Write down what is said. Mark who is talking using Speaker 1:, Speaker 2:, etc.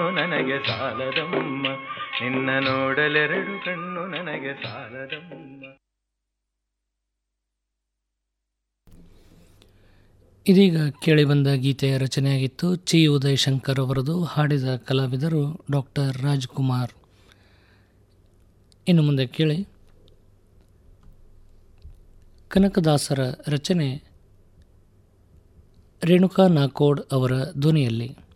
Speaker 1: ನನಗೆ ಸಾಲದಮ್ಮ, ನಿನ್ನ ನೋಡಲೆರಡು ಕಣ್ಣು ನನಗೆ ಸಾಲದಮ್ಮ.
Speaker 2: ಇದೀಗ ಕೇಳಿಬಂದ ಗೀತೆಯ ರಚನೆಯಾಗಿತ್ತು. ಚಿ ಉದಯಶಂಕರ್ ಅವರದು. ಹಾಡಿದ ಕಲಾವಿದರು ಡಾಕ್ಟರ್ ರಾಜ್ಕುಮಾರ್. ಇನ್ನು ಮುಂದೆ ಕೇಳಿ ಕನಕದಾಸರ ರಚನೆ ರೇಣುಕಾ ನಾಕೋಡ್ ಅವರ ಧ್ವನಿಯಲ್ಲಿ.